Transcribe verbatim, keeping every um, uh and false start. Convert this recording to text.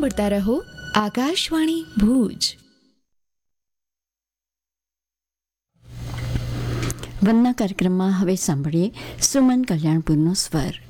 સાંભળતા રહો આકાશવાણી ભુજ. વંદના કાર્યક્રમમાં હવે સાંભળીએ સુમન કલ્યાણપુરનો સ્વર.